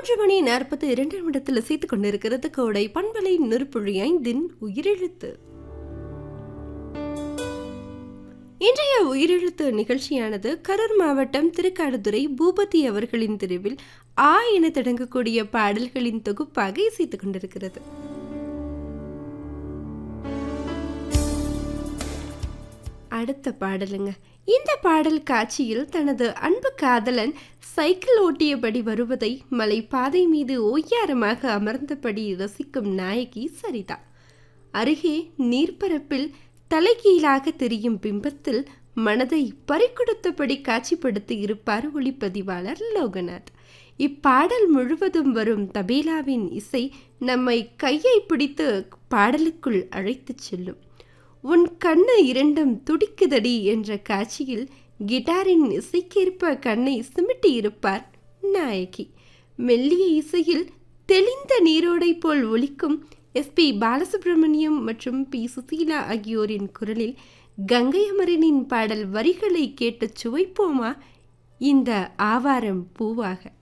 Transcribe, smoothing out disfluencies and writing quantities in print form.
3:42 இசைத்துக் கொண்டிருக்கிறது கோடை பண்பலை நெருப்புழி 5 உயிரெழுத்து. இன்றைய உயிரெழுத்து நிகழ்ச்சியானது கரூர் மாவட்டம் திருக்காடுதுறை பூபதி அவர்களின் தெருவில் ஆ என தொடங்கக்கூடிய பாடல்களின் தொகுப்பாக இசைத்துக் கொண்டிருக்கிறது. அடுத்த பாடலுங்க. இந்த பாடல் காட்சியில் தனது அன்பு காதலன் சைக்கிள் ஓட்டியபடி வருவதை மலை பாதை மீது ஓய்யாரமாக அமர்ந்தபடி ரசிக்கும் நாயகி சரிதா. அருகே நீர்ப்பரப்பில் தலைகீழாக தெரியும் பிம்பத்தில் மனதை பறிகொடுத்தபடி காட்சிப்படுத்தி இருப்பார் ஒளிப்பதிவாளர் லோகநாத். இப்பாடல் முழுவதும் வரும் தபேலாவின் இசை நம்மை கையை பிடித்து பாடலுக்குள் அழைத்துச் செல்லும். உன் கண்ணு இரண்டும் துடிக்குதடி என்ற காட்சியில் கிட்டாரின் இசைக்கேற்ப கண்ணை சிமிட்டி இருப்பார் நாயகி. மெல்லிய இசையில் தெளிந்த நீரோடை போல் ஒலிக்கும் எஸ்பி பாலசுப்ரமணியம் மற்றும் பி சுசீலா ஆகியோரின் குரலில் கங்கை அமரனின் பாடல் வரிகளை கேட்டு சுவைப்போமா இந்த ஆவாரம் பூவாக.